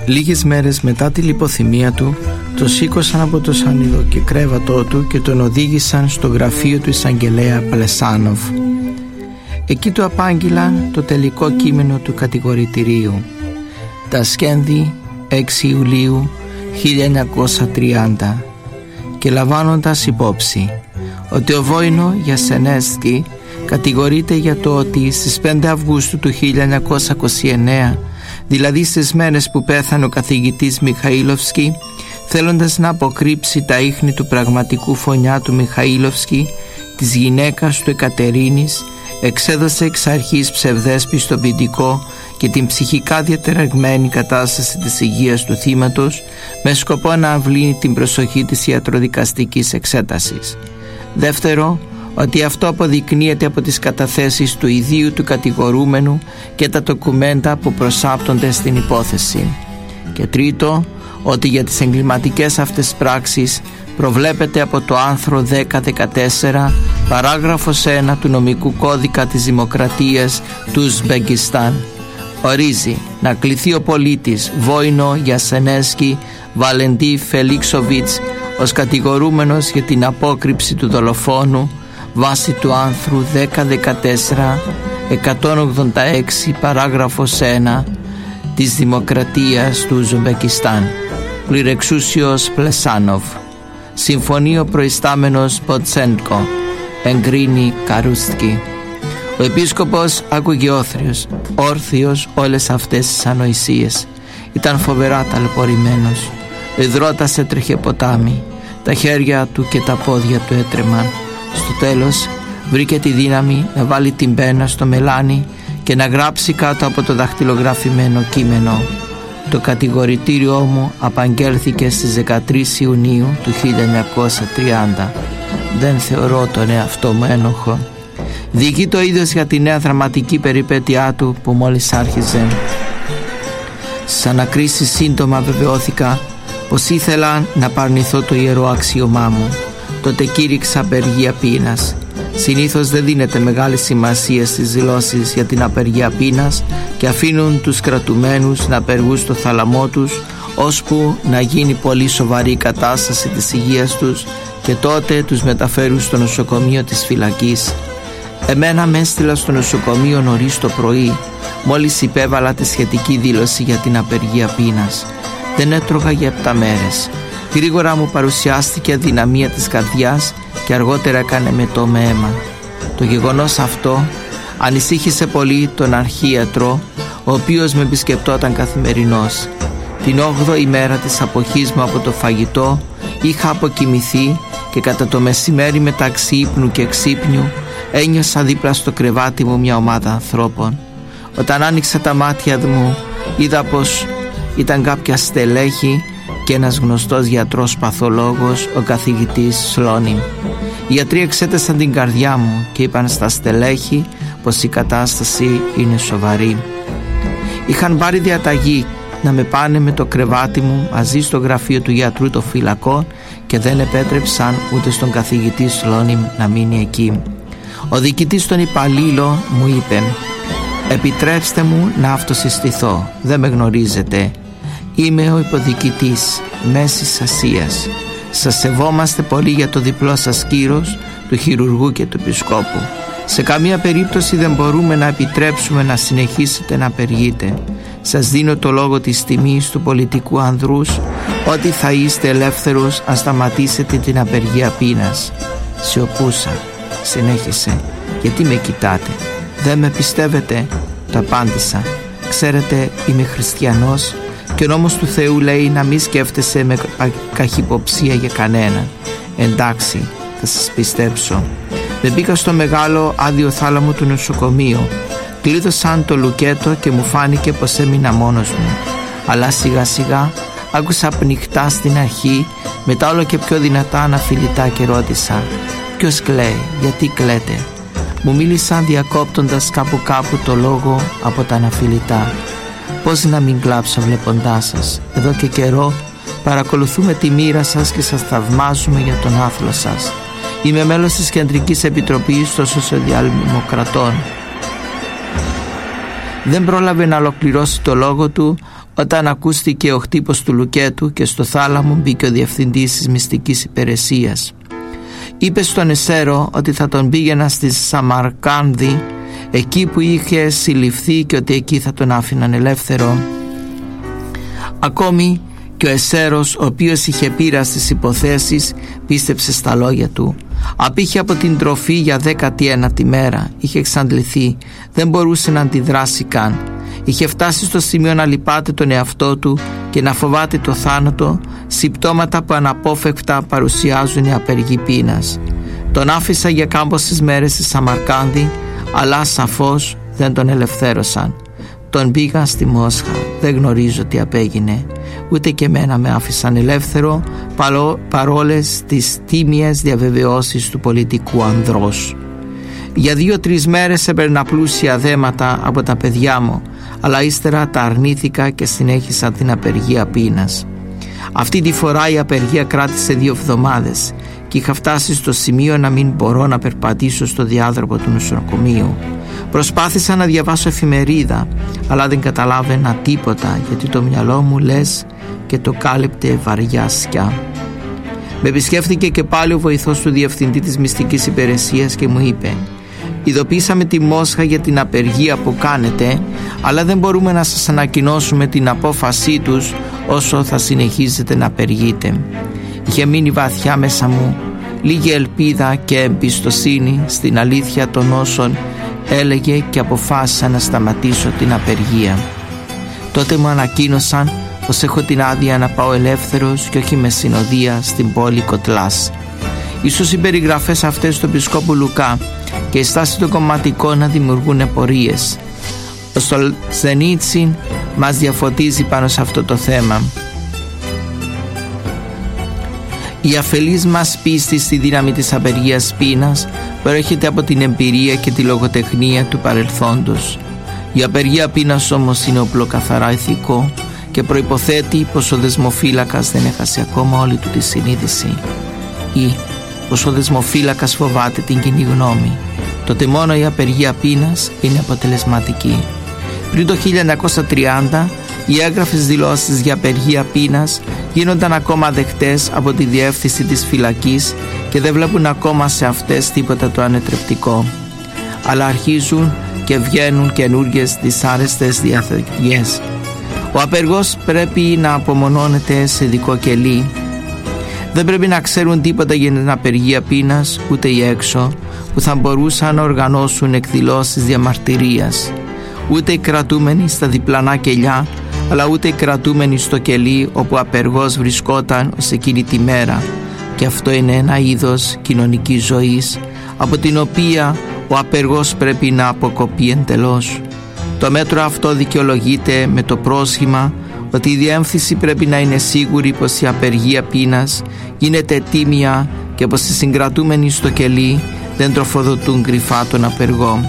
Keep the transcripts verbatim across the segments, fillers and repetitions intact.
Λίγες μέρες μετά τη λιποθυμία του, τον σήκωσαν από το σανίδο και κρέβατό του και τον οδήγησαν στο γραφείο του εισαγγελέα Πλεσάνοφ. Εκεί του απάγγειλαν το τελικό κείμενο του κατηγορητηρίου. Τασκένδη, έξι Ιουλίου χίλια εννιακόσια τριάντα, και λαμβάνοντας υπόψη ότι ο Βόινο Γιασενέσκι κατηγορείται για το ότι στις πέντε Αυγούστου του χίλια εννιακόσια είκοσι εννέα, δηλαδή στις μέρες που πέθανε ο καθηγητής Μιχαήλοφσκι, θέλοντας να αποκρύψει τα ίχνη του πραγματικού φωνιά του Μιχαήλοφσκι, της γυναίκας του Εκατερίνης, εξέδωσε εξ αρχής ψευδές πιστοποιητικό και την ψυχικά διαταραγμένη κατάσταση της υγείας του θύματος, με σκοπό να αυλύνει την προσοχή της ιατροδικαστικής εξέτασης. Δεύτερο, ότι αυτό αποδεικνύεται από τις καταθέσεις του ιδίου του κατηγορούμενου και τα ντοκουμέντα που προσάπτονται στην υπόθεση. Και τρίτο, ότι για τις εγκληματικές αυτές πράξεις προβλέπεται από το άρθρο δέκα δεκατέσσερα παράγραφος ένα του νομικού κώδικα της Δημοκρατίας του Ουσμπεκιστάν. Ορίζει να κληθεί ο πολίτης Βόινο Γιασενέσκι Βαλεντί Φελίξοβιτς ως κατηγορούμενος για την απόκρυψη του δολοφόνου βάσει του άρθρου δέκα δεκατέσσερα εκατόν ογδόντα έξι παράγραφος ένα της Δημοκρατίας του Ουσμπεκιστάν. Πληρεξούσιος Πλεσάνοφ. Συμφωνεί ο προϊστάμενος Ποτσέντκο. Εγκρίνει Καρούστκι. Ο επίσκοπος άκουγε όθριος, όρθιος όλες αυτές τις ανοησίες. Ήταν φοβερά ταλαιπωρημένος. Ο υδρότας έτρεχε ποτάμι. Τα χέρια του και τα πόδια του έτρεμαν. Στο τέλος βρήκε τη δύναμη να βάλει την πένα στο μελάνι και να γράψει κάτω από το δαχτυλογραφημένο κείμενο: «Το κατηγορητήριό μου απαγγέλθηκε στις δεκατρείς Ιουνίου του χίλια εννιακόσια τριάντα. Δεν θεωρώ τον εαυτό μου ένοχο». Διοικεί το ίδιος για τη νέα δραματική περιπέτειά του που μόλις άρχιζε. Στις ανακρίσεις σύντομα βεβαιώθηκα πως ήθελα να παρνηθώ το ιερό αξίωμά μου. Τότε κήρυξα απεργία πείνας. Συνήθως δεν δίνεται μεγάλη σημασία στις δηλώσεις για την απεργία πείνας και αφήνουν τους κρατουμένους να απεργούν στο θάλαμό τους, ώσπου να γίνει πολύ σοβαρή η κατάσταση της υγείας τους, και τότε τους μεταφέρουν στο νοσοκομείο της φυλακής. Εμένα με έστειλα στο νοσοκομείο νωρίς το πρωί, μόλις υπέβαλα τη σχετική δήλωση για την απεργία πείνας. Δεν έτρωγα για επτά μέρες. Γρήγορα μου παρουσιάστηκε αδυναμία της καρδιάς και αργότερα έκανε μετό με αίμα. Το γεγονός αυτό ανησύχησε πολύ τον αρχίατρο, ο οποίος με επισκεπτόταν καθημερινώς. Την όγδοη μέρα της αποχής μου από το φαγητό είχα αποκοιμηθεί και κατά το μεσημέρι, μεταξύ ύπνου και ξύπνιου, ένιωσα δίπλα στο κρεβάτι μου μια ομάδα ανθρώπων. Όταν άνοιξα τα μάτια μου είδα πως ήταν κάποια στελέχη και ένας γνωστός γιατρός παθολόγος, ο καθηγητής Σλόνιμ. Οι γιατροί εξέτασαν την καρδιά μου και είπαν στα στελέχη πως η κατάσταση είναι σοβαρή. Είχαν πάρει διαταγή να με πάνε με το κρεβάτι μου μαζί στο γραφείο του γιατρού το φυλακό και δεν επέτρεψαν ούτε στον καθηγητή Σλόνιμ να μείνει εκεί. Ο διοικητής των υπαλλήλων μου είπε: «Επιτρέψτε μου να αυτοσυστηθώ, δεν με γνωρίζετε. Είμαι ο υποδιοικητής Μέσης Ασίας. Σας σεβόμαστε πολύ για το διπλό σας κύρος του χειρουργού και του επισκόπου. Σε καμία περίπτωση δεν μπορούμε να επιτρέψουμε να συνεχίσετε να απεργείτε. Σας δίνω το λόγο της τιμής του πολιτικού ανδρούς ότι θα είστε ελεύθερος αν σταματήσετε την απεργία πείνας». Σιωπούσα. Συνέχισε: «Γιατί με κοιτάτε? Δεν με πιστεύετε?» Το απάντησα: «Ξέρετε, είμαι χριστιανός και ο νόμος του Θεού λέει να μην σκέφτεσαι με καχυποψία για κανέναν». «Εντάξει, θα σας πιστέψω». Με μπήκα στο μεγάλο άδειο θάλαμο του νοσοκομείου. Κλείδωσαν το λουκέτο και μου φάνηκε πως έμεινα μόνος μου. Αλλά σιγά σιγά άκουσα πνιχτά στην αρχή, μετά όλο και πιο δυνατά αναφιλητά, και ρώτησα: «Ποιος κλαίει? Γιατί κλαίτε?» Μου μίλησαν διακόπτοντας κάπου κάπου το λόγο από τα αναφιλητά. «Πώς να μην κλάψω βλέποντάς σας? Εδώ και καιρό παρακολουθούμε τη μοίρα σας και σας θαυμάζουμε για τον άθλο σας. Είμαι μέλος της Κεντρικής Επιτροπής των Σοσιαλδημοκρατών». Δεν πρόλαβε να ολοκληρώσει το λόγο του, Όταν ακούστηκε ο χτύπος του λουκέτου και στο θάλαμο μπήκε ο διευθυντής της μυστικής υπηρεσίας. Είπε στον Εσέρο ότι θα τον πήγαινα στη Σαμαρκάνδη, εκεί που είχε συλληφθεί, και ότι εκεί θα τον άφηναν ελεύθερο. Ακόμη και ο Εσέρος, ο οποίος είχε πείρα στις υποθέσεις, πίστεψε στα λόγια του. Απήχε από την τροφή για δέκατη ένατη μέρα. Είχε εξαντληθεί, δεν μπορούσε να αντιδράσει καν. Είχε φτάσει στο σημείο να λυπάται τον εαυτό του και να φοβάται το θάνατο, συμπτώματα που αναπόφευκτα παρουσιάζουν οι απεργοί πείνας. Τον άφησα για κάμποσες μέρες στη Σαμαρκάνδη, αλλά σαφώς δεν τον ελευθέρωσαν. Τον πήγαν στη Μόσχα, δεν γνωρίζω τι απέγινε. Ούτε και εμένα με άφησαν ελεύθερο, παρόλες τις τίμιες διαβεβαιώσεις του πολιτικού ανδρός. Για δύο-τρεις μέρες έπαιρνα πλούσια δέματα από τα παιδιά μου, αλλά ύστερα τα αρνήθηκα και συνέχισα την απεργία πείνας. Αυτή τη φορά η απεργία κράτησε δύο εβδομάδες και είχα φτάσει στο σημείο να μην μπορώ να περπατήσω στο διάδρομο του νοσοκομείου. Προσπάθησα να διαβάσω εφημερίδα, αλλά δεν καταλάβαινα τίποτα, γιατί το μυαλό μου, λες, και το κάλυπτε βαριά σκιά. Με επισκέφθηκε και πάλι ο βοηθός του διευθυντή της μυστικής υπηρεσίας και μου είπε: «Ειδοποίησαμε τη Μόσχα για την απεργία που κάνετε, αλλά δεν μπορούμε να σας ανακοινώσουμε την απόφασή τους όσο θα συνεχίζετε να απεργείτε». Είχε μείνει βαθιά μέσα μου λίγη ελπίδα και εμπιστοσύνη στην αλήθεια των όσων έλεγε και αποφάσισα να σταματήσω την απεργία. Τότε μου ανακοίνωσαν πως έχω την άδεια να πάω ελεύθερος και όχι με συνοδεία στην πόλη Κοτλάς. Ίσως οι περιγραφές αυτές του Επισκόπου Λουκά και η στάση των κομματικών να δημιουργούν απορίες. Ο Στολζενίτσιν μας διαφωτίζει πάνω σε αυτό το θέμα. Η αφελής μας πίστη στη δύναμη της απεργίας πείνας προέρχεται από την εμπειρία και τη λογοτεχνία του παρελθόντος. Η απεργία πείνας όμως είναι όπλο καθαρά ηθικό και προϋποθέτει πως ο δεσμοφύλακας δεν έχασε ακόμα όλη του τη συνείδηση, ή πως ο δεσμοφύλακας φοβάται την κοινή γνώμη. Τότε μόνο η απεργία πείνας είναι αποτελεσματική. Πριν το χίλια εννιακόσια τριάντα οι έγγραφες δηλώσεις για απεργία πείνας γίνονταν ακόμα δεκτές από τη διεύθυνση της φυλακής και δεν βλέπουν ακόμα σε αυτές τίποτα το ανετρεπτικό. Αλλά αρχίζουν και βγαίνουν καινούργιες δυσάρεστες διαθετικές. Ο απεργός πρέπει να απομονώνεται σε ειδικό κελί. Δεν πρέπει να ξέρουν τίποτα για την απεργία πείνας ούτε οι έξω, που θα μπορούσαν να οργανώσουν εκδηλώσεις διαμαρτυρίας. Ούτε οι κρατούμενοι στα διπλανά κελιά, αλλά ούτε οι κρατούμενοι στο κελί όπου ο απεργός βρισκόταν ως εκείνη τη μέρα. Και αυτό είναι ένα είδος κοινωνικής ζωής, από την οποία ο απεργός πρέπει να αποκοπεί εντελώς. Το μέτρο αυτό δικαιολογείται με το πρόσχημα ότι η διεύθυνση πρέπει να είναι σίγουρη πως η απεργία πείνας γίνεται τίμια και πως οι συγκρατούμενοι στο κελί δεν τροφοδοτούν κρυφά τον απεργό.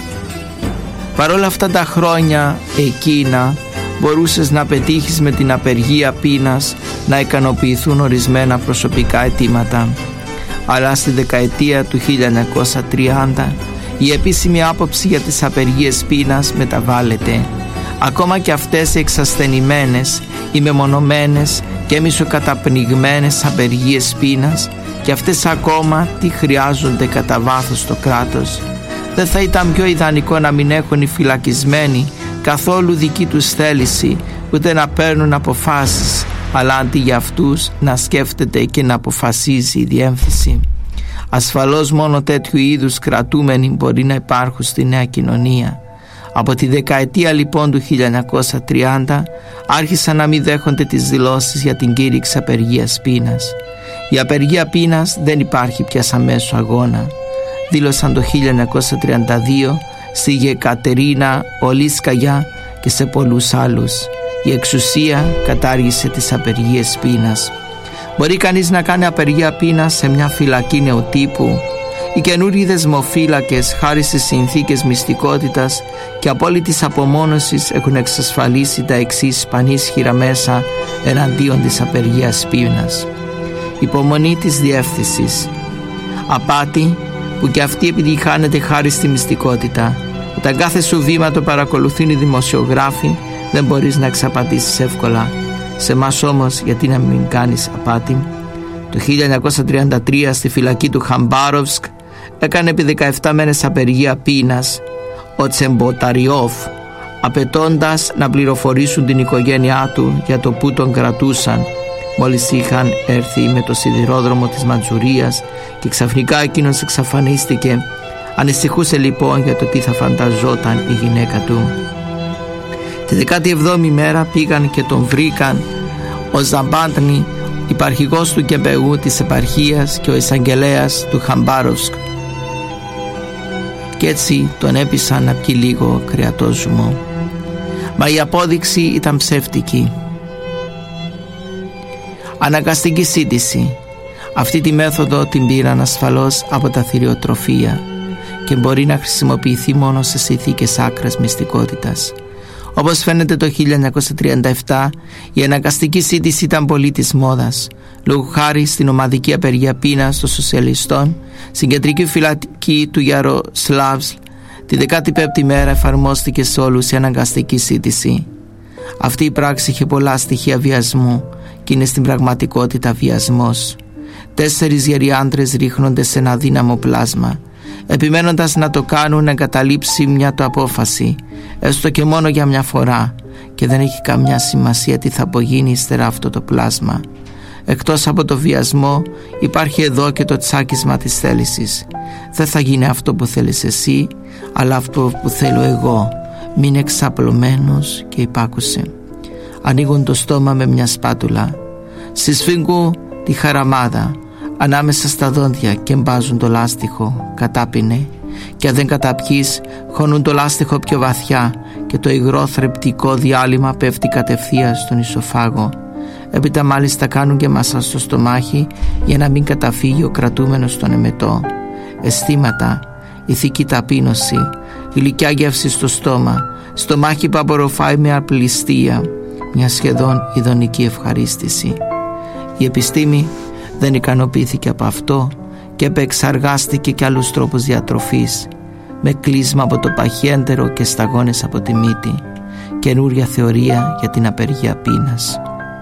Παρόλα αυτά τα χρόνια εκείνα μπορούσες να πετύχεις με την απεργία πείνας να ικανοποιηθούν ορισμένα προσωπικά αιτήματα. Αλλά στη δεκαετία του χίλια εννιακόσια τριάντα η επίσημη άποψη για τις απεργίες πείνας μεταβάλλεται. Ακόμα και αυτές οι εξασθενημένες, οι μεμονωμένες και μισοκαταπνιγμένες απεργίες πείνας, και αυτές ακόμα τι χρειάζονται κατά βάθος το κράτος. Δεν θα ήταν πιο ιδανικό να μην έχουν οι φυλακισμένοι καθόλου δική τους θέληση, ούτε να παίρνουν αποφάσεις, αλλά αντί για αυτούς να σκέφτεται και να αποφασίζει η διεύθυνση? Ασφαλώς μόνο τέτοιου είδους κρατούμενοι μπορεί να υπάρχουν στη νέα κοινωνία. Από τη δεκαετία λοιπόν του χίλια εννιακόσια τριάντα άρχισαν να μην δέχονται τις δηλώσεις για την κήρυξη απεργίας πείνας. Η απεργία πείνας δεν υπάρχει πια σαν μέσο αγώνα, δήλωσαν το χίλια εννιακόσια τριάντα δύο στη Γεκατερίνα Ολίσκαγια και σε πολλούς άλλους. Η εξουσία κατάργησε τις απεργίες πείνας. Μπορεί κανείς να κάνει απεργία πείνας σε μια φυλακή νεοτύπου? Οι καινούργιοι δεσμοφύλακες, χάρη στις συνθήκες μυστικότητας και απόλυτης απομόνωσης, έχουν εξασφαλίσει τα εξής πανίσχυρα μέσα εναντίον της απεργίας πείνας. Υπομονή της διεύθυνσης. Απάτη που και αυτή επιτυχάνεται χάρη στη μυστικότητα. Όταν κάθε σου βήμα το παρακολουθούν οι δημοσιογράφοι, δεν μπορείς να εξαπατήσεις εύκολα. Σε εμάς όμως, γιατί να μην κάνεις απάτη? Το χίλια εννιακόσια τριάντα τρία στη φυλακή του Χαμπάροβσκ έκανε επί δεκαεπτά μέρες απεργία πείνας ο Τσεμποταριόφ, απαιτώντας να πληροφορήσουν την οικογένειά του για το που τον κρατούσαν, μόλις είχαν έρθει με το σιδηρόδρομο της Μαντζουρίας και ξαφνικά εκείνος εξαφανίστηκε. Ανησυχούσε λοιπόν για το τι θα φανταζόταν η γυναίκα του. Τη δεκάτη εβδόμη μέρα πήγαν και τον βρήκαν ο Ζαμπάντνη, υπαρχηγός του Κεμπεού της επαρχίας και ο εισαγγελέας του Χαμπάροβσκ, και έτσι τον έπεισαν να πιει λίγο κρεατό ζουμό. Μα η απόδειξη ήταν ψεύτικη. Αναγκαστική σύντηση. Αυτή τη μέθοδο την πήραν ασφαλώς από τα θηριοτροφία και μπορεί να χρησιμοποιηθεί μόνο σε συνθήκες άκρας μυστικότητας. Όπως φαίνεται, το χίλια εννιακόσια τριάντα επτά η αναγκαστική σύντηση ήταν πολύ της μόδας, λόγω χάρη στην ομαδική απεργία πείνας των σοσιαλιστών στην κεντρική φυλακή του Γιαροσλάβσκ. Τη δεκάτη πέμπτη μέρα εφαρμόστηκε σε όλους η αναγκαστική σύντηση. Αυτή η πράξη είχε πολλά στοιχεία βιασμού και είναι στην πραγματικότητα βιασμός. Τέσσερις γεροί άντρες ρίχνονται σε ένα δύναμο πλάσμα, επιμένοντας να το κάνουν να εγκαταλείψει μια του απόφαση, έστω και μόνο για μια φορά, και δεν έχει καμιά σημασία τι θα απογίνει ύστερα αυτό το πλάσμα. Εκτός από το βιασμό υπάρχει εδώ και το τσάκισμα της θέλησης. Δεν θα γίνει αυτό που θέλεις εσύ, αλλά αυτό που θέλω εγώ. Μείνε εξαπλωμένος και υπάκουσε. Ανοίγουν το στόμα με μια σπάτουλα, συσφίγγουν τη χαραμάδα ανάμεσα στα δόντια και μπάζουν το λάστιχο, κατάπινε, και αν δεν καταπιείς χώνουν το λάστιχο πιο βαθιά και το υγρό θρεπτικό διάλειμμα πέφτει κατευθείαν στον ισοφάγο. Έπειτα μάλιστα κάνουν και μασά στο στομάχι για να μην καταφύγει ο κρατούμενος στον εμετό. Αισθήματα, ηθική ταπείνωση, γλυκιά γεύση στο στόμα, στομάχι που απορροφάει με απληστία, μια σχεδόν ειδονική ευχαρίστηση. Η επιστήμη δεν ικανοποιήθηκε από αυτό και επεξαργάστηκε και άλλους τρόπους διατροφής, με κλείσμα από το παχιέντερο και σταγόνες από τη μύτη, καινούρια θεωρία για την απεργία πείνας.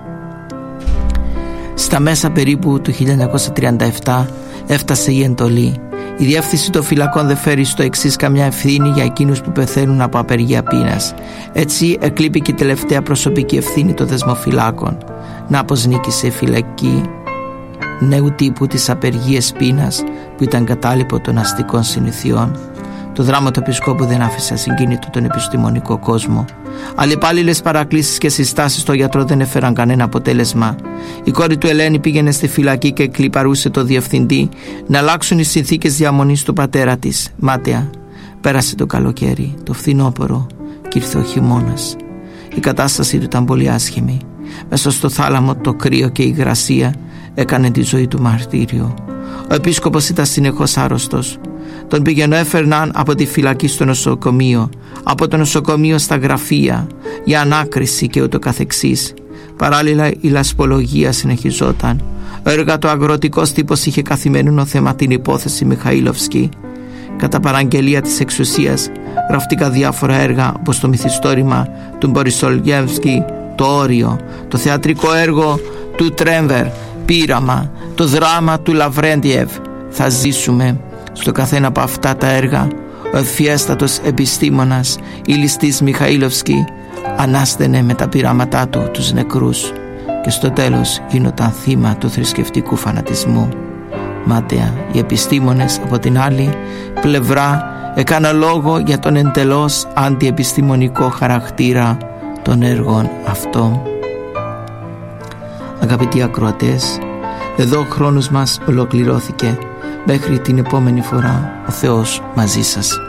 Στα μέσα περίπου του χίλια εννιακόσια τριάντα επτά έφτασε η εντολή. Η διεύθυνση των φυλακών δεν φέρει στο εξής καμιά ευθύνη για εκείνους που πεθαίνουν από απεργία πείνας. Έτσι εκλείπει και η τελευταία προσωπική ευθύνη των δεσμοφυλάκων. Να πως νίκησε η φυλακή νέου τύπου τις απεργίες πείνας που ήταν κατάλοιπο των αστικών συνηθιών. Το δράμα του επισκόπου δεν άφησε ασυγκίνητο τον επιστημονικό κόσμο. Αλλεπάλληλες παρακλήσεις και συστάσεις στο γιατρό δεν έφεραν κανένα αποτέλεσμα. Η κόρη του Ελένη πήγαινε στη φυλακή και κλιπαρούσε το διευθυντή να αλλάξουν οι συνθήκες διαμονής του πατέρα της. Μάταια. Πέρασε το καλοκαίρι, το φθινόπωρο και ήρθε ο χειμώνας. Η κατάσταση του ήταν πολύ άσχημη. Μέσα στο θάλαμο το κρύο και η υγρασία έκανε τη ζωή του μαρτύριο. Ο επίσκοπος ήταν συνεχώς άρρωστος. Τον πηγαινοέφερναν από τη φυλακή στο νοσοκομείο, από το νοσοκομείο στα γραφεία, για ανάκριση και ούτω καθεξής. Παράλληλα η λασπολογία συνεχιζόταν. Ο εργατοαγροτικός τύπος είχε καθημερινό θέμα την υπόθεση Μιχαήλοφσκι. Κατά παραγγελία της εξουσίας γραφτήκαν διάφορα έργα, όπως το μυθιστόρημα του Μπορισολγεύσκι, το Όριο, το θεατρικό έργο του Τρέμβερ, Πείραμα, το δράμα του Λαβρέντιεβ. Θα ζήσουμε. Στο καθένα από αυτά τα έργα ο ευφιέστατος επιστήμονας, η ληστής Μιχαήλοφσκι, ανάστενε με τα πειράματά του τους νεκρούς και στο τέλος γίνονταν θύμα του θρησκευτικού φανατισμού. Μάταια οι επιστήμονες από την άλλη πλευρά έκαναν λόγο για τον εντελώς αντιεπιστημονικό χαρακτήρα των έργων αυτών. Αγαπητοί ακροατές, εδώ ο χρόνος μας ολοκληρώθηκε. Μέχρι την επόμενη φορά, ο Θεός μαζί σας.